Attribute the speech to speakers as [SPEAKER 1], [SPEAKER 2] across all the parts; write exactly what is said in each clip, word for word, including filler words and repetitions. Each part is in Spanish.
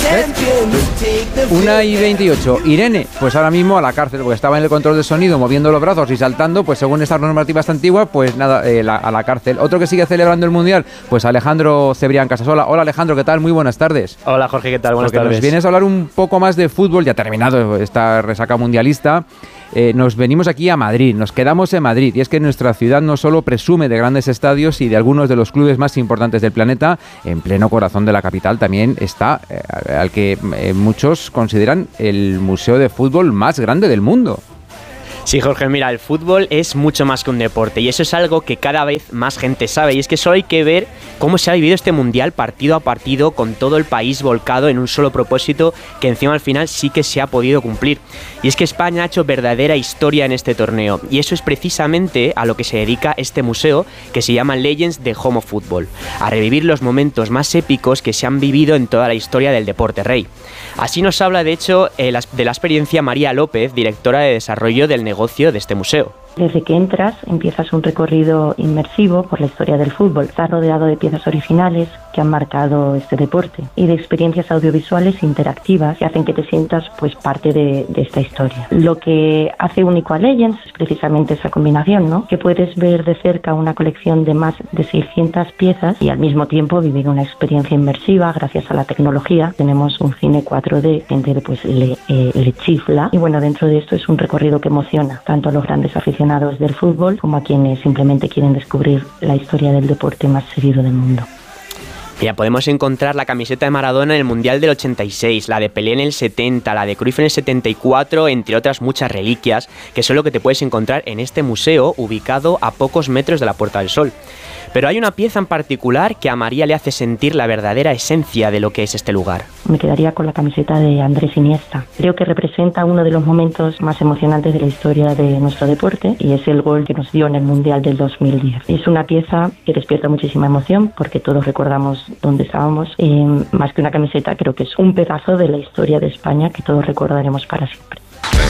[SPEAKER 1] una y veintiocho. Irene, pues ahora mismo a la cárcel, porque estaba en el control de sonido moviendo los brazos y saltando, pues según estas normativas antiguas, pues nada, eh, la, a la cárcel. Otro que sigue celebrando el Mundial, pues Alejandro Cebrián Casasola. Hola Alejandro, ¿qué tal? Muy buenas tardes.
[SPEAKER 2] Hola Jorge, ¿qué tal? Buenas
[SPEAKER 1] porque
[SPEAKER 2] tardes.
[SPEAKER 1] Nos vienes a hablar un poco más de fútbol, ya terminado esta resaca mundialista. Eh, nos venimos aquí a Madrid, nos quedamos en Madrid, y es que nuestra ciudad no solo presume de grandes estadios y de algunos de los clubes más importantes del planeta, en pleno corazón de la capital también está eh, al que eh, muchos consideran el museo de fútbol más grande del mundo.
[SPEAKER 2] Sí, Jorge, mira, el fútbol es mucho más que un deporte y eso es algo que cada vez más gente sabe, y es que solo hay que ver cómo se ha vivido este mundial partido a partido con todo el país volcado en un solo propósito que encima al final sí que se ha podido cumplir. Y es que España ha hecho verdadera historia en este torneo y eso es precisamente a lo que se dedica este museo que se llama Legends de Home of Football, a revivir los momentos más épicos que se han vivido en toda la historia del deporte rey. Así nos habla de hecho de la experiencia María López, directora de desarrollo del negocio de este museo.
[SPEAKER 3] Desde que entras, empiezas un recorrido inmersivo por la historia del fútbol. Estás rodeado de piezas originales que han marcado este deporte y de experiencias audiovisuales interactivas que hacen que te sientas pues parte de, de esta historia. Lo que hace único a Legends es precisamente esa combinación, ¿no? Que puedes ver de cerca una colección de más de seiscientas piezas y al mismo tiempo vivir una experiencia inmersiva gracias a la tecnología. Tenemos un cine cuatro D, gente pues le, eh, le chifla, y bueno, dentro de esto es un recorrido que emociona tanto a los grandes aficionados del fútbol como a quienes simplemente quieren descubrir la historia del deporte más seguido del mundo.
[SPEAKER 2] Mira, podemos encontrar la camiseta de Maradona en el Mundial del ochenta y seis, la de Pelé en el setenta, la de Cruyff en el setenta y cuatro, entre otras muchas reliquias, que son lo que te puedes encontrar en este museo ubicado a pocos metros de la Puerta del Sol. Pero hay una pieza en particular que a María le hace sentir la verdadera esencia de lo que es este lugar.
[SPEAKER 3] Me quedaría con la camiseta de Andrés Iniesta. Creo que representa uno de los momentos más emocionantes de la historia de nuestro deporte y es el gol que nos dio en el Mundial del dos mil diez. Es una pieza que despierta muchísima emoción porque todos recordamos dónde estábamos. Eh, más que una camiseta, creo que es un pedazo de la historia de España que todos recordaremos para siempre.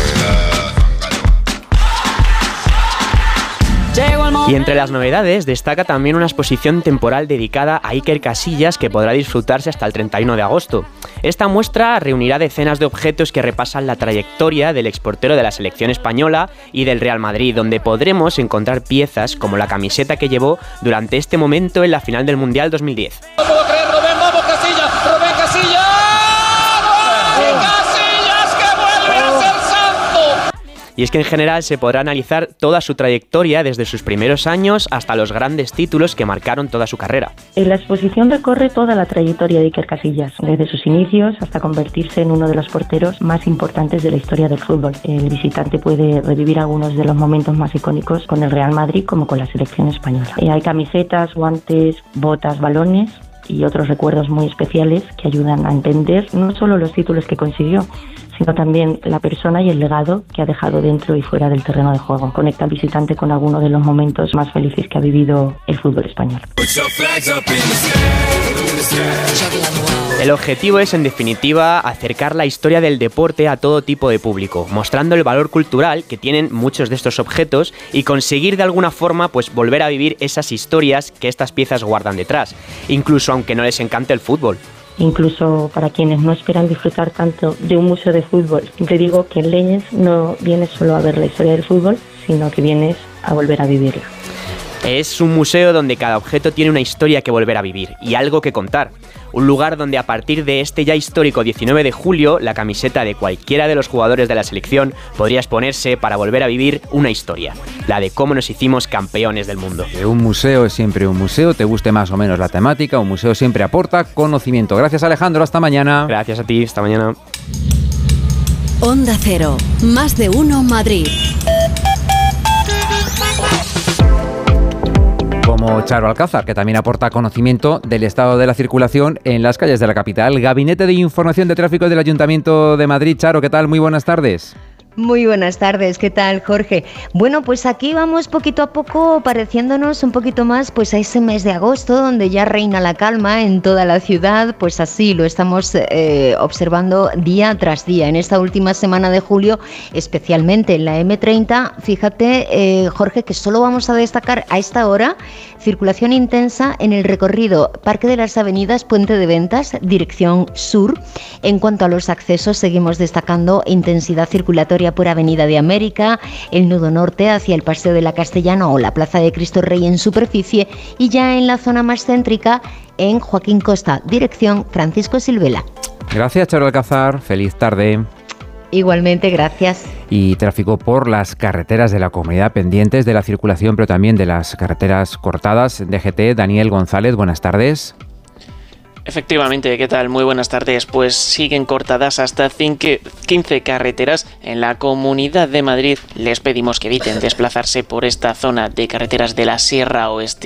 [SPEAKER 2] Y entre las novedades destaca también una exposición temporal dedicada a Iker Casillas que podrá disfrutarse hasta el treinta y uno de agosto. Esta muestra reunirá decenas de objetos que repasan la trayectoria del exportero de la selección española y del Real Madrid, donde podremos encontrar piezas como la camiseta que llevó durante este momento en la final del Mundial dos mil diez. Y es que en general se podrá analizar toda su trayectoria desde sus primeros años hasta los grandes títulos que marcaron toda su carrera.
[SPEAKER 3] La exposición recorre toda la trayectoria de Iker Casillas, desde sus inicios hasta convertirse en uno de los porteros más importantes de la historia del fútbol. El visitante puede revivir algunos de los momentos más icónicos con el Real Madrid como con la selección española. Hay camisetas, guantes, botas, balones y otros recuerdos muy especiales que ayudan a entender no solo los títulos que consiguió, sino también la persona y el legado que ha dejado dentro y fuera del terreno de juego. Conecta al visitante con algunos de los momentos más felices que ha vivido el fútbol español.
[SPEAKER 2] El objetivo es, en definitiva, acercar la historia del deporte a todo tipo de público, mostrando el valor cultural que tienen muchos de estos objetos y conseguir de alguna forma pues volver a vivir esas historias que estas piezas guardan detrás, incluso aunque no les encante el fútbol.
[SPEAKER 3] Incluso para quienes no esperan disfrutar tanto de un museo de fútbol. Siempre digo que en Legends no vienes solo a ver la historia del fútbol, sino que vienes a volver a vivirla.
[SPEAKER 2] Es un museo donde cada objeto tiene una historia que volver a vivir y algo que contar. Un lugar donde a partir de este ya histórico diecinueve de julio, la camiseta de cualquiera de los jugadores de la selección podría exponerse para volver a vivir una historia, la de cómo nos hicimos campeones del mundo.
[SPEAKER 1] Un museo es siempre un museo, te guste más o menos la temática, un museo siempre aporta conocimiento. Gracias Alejandro, hasta mañana.
[SPEAKER 2] Gracias a ti, hasta mañana.
[SPEAKER 4] Onda Cero, más de uno Madrid.
[SPEAKER 1] Como Charo Alcázar, que también aporta conocimiento del estado de la circulación en las calles de la capital. Gabinete de Información de Tráfico del Ayuntamiento de Madrid. Charo, ¿qué tal? Muy buenas tardes.
[SPEAKER 5] Muy buenas tardes, ¿qué tal, Jorge? Bueno, pues aquí vamos poquito a poco pareciéndonos un poquito más pues a ese mes de agosto donde ya reina la calma en toda la ciudad, pues así lo estamos eh, observando día tras día. En esta última semana de julio, especialmente en la eme treinta, fíjate, eh, Jorge, que solo vamos a destacar a esta hora Circulación intensa en el recorrido Parque de las Avenidas, Puente de Ventas, dirección sur. En cuanto a los accesos, seguimos destacando intensidad circulatoria por Avenida de América, el nudo norte hacia el Paseo de la Castellana o la Plaza de Cristo Rey en superficie, y ya en la zona más céntrica en Joaquín Costa, dirección Francisco Silvela.
[SPEAKER 1] Gracias, Charo Alcázar. Feliz tarde.
[SPEAKER 5] Igualmente, gracias.
[SPEAKER 1] Y tráfico por las carreteras de la comunidad, pendientes de la circulación, pero también de las carreteras cortadas. D G T, Daniel González, buenas tardes.
[SPEAKER 6] Efectivamente, ¿qué tal? Muy buenas tardes. Pues siguen cortadas hasta quince carreteras en la Comunidad de Madrid. Les pedimos que eviten desplazarse por esta zona de carreteras de la Sierra Oeste.